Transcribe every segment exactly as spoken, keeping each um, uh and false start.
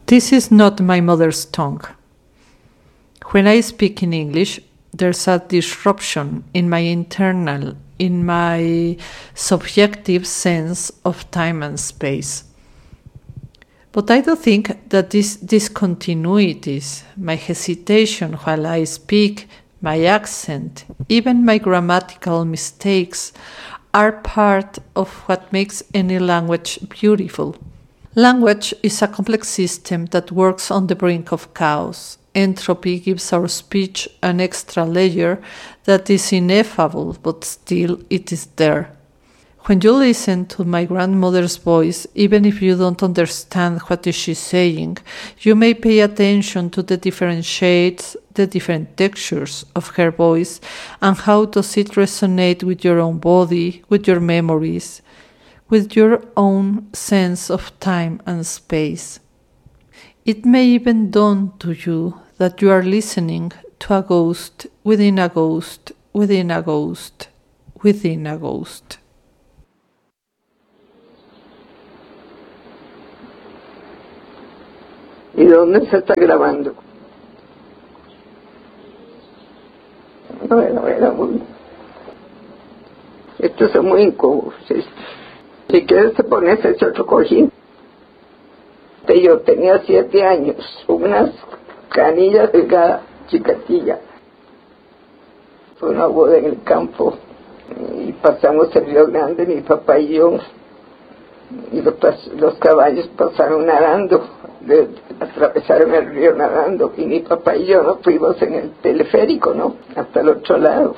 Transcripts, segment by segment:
This is not my mother's tongue. When I speak in English, there's a disruption in my internal, in my subjective sense of time and space. But I do think that these discontinuities, my hesitation while I speak, my accent, even my grammatical mistakes, are part of what makes any language beautiful. Language is a complex system that works on the brink of chaos. Entropy gives our speech an extra layer that is ineffable, but still it is there. When you listen to my grandmother's voice, even if you don't understand what is she saying, you may pay attention to the different shades, the different textures of her voice, and how does it resonate with your own body, with your memories, with your own sense of time and space. It may even dawn to you that you are listening to a ghost within a ghost, within a ghost, within a ghost. ¿Y dónde se está grabando? No, no, era muy... Estos son muy incómodos. Si quieres te pones ese otro cojín. Yo tenía siete años, unas canillas delgadas, chiquitilla. Fue una boda en el campo y pasamos el Río Grande, mi papá y yo, y los, los caballos pasaron nadando, de, atravesaron el río nadando, y mi papá y yo nos fuimos en el teleférico, ¿no? Hasta el otro lado.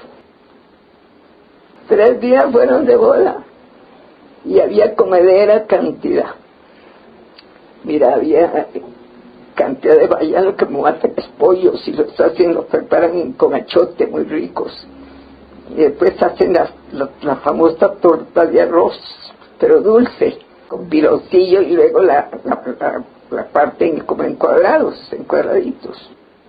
Tres días fueron de boda y había comedera cantidad. Mira, había cantidad de bayanos que hacen los pollos y los hacen, los preparan en comachote muy ricos. Y después hacen la, la, la famosa torta de arroz, pero dulce, con piloncillo, y luego la, la, la, la parten como en cuadrados, en cuadraditos.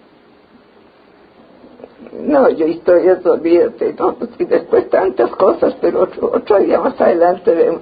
No, yo historias, olvídate, no, y después tantas cosas, pero otro, otro día más adelante vemos.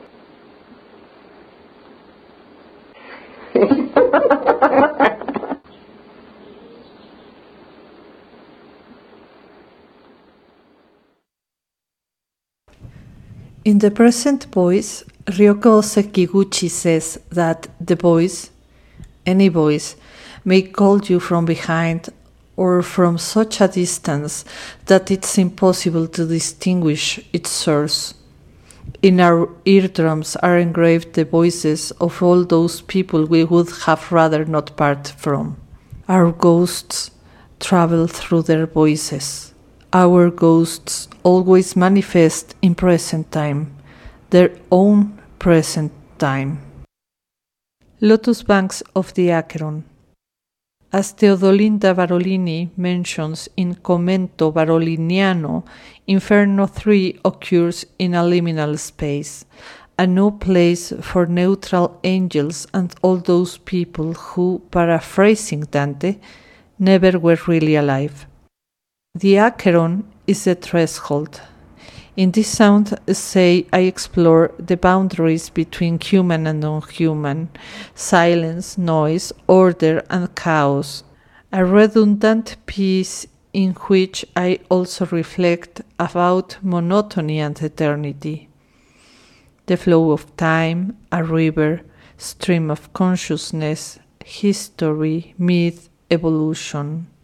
In the present voice, Ryoko Sekiguchi says that the voice, any voice, may call you from behind or from such a distance that it's impossible to distinguish its source. In our eardrums are engraved the voices of all those people we would have rather not part from. Our ghosts travel through their voices. Our ghosts always manifest in present time, their own present time. Lotus Banks of the Acheron. As Teodolinda Barolini mentions in Commento Baroliniano, Inferno three occurs in a liminal space, a no place for neutral angels and all those people who, paraphrasing Dante, never were really alive. The Acheron is the threshold. In this sound essay, I explore the boundaries between human and non-human, silence, noise, order, and chaos, a redundant piece in which I also reflect about monotony and eternity. The flow of time, a river, stream of consciousness, history, myth, evolution.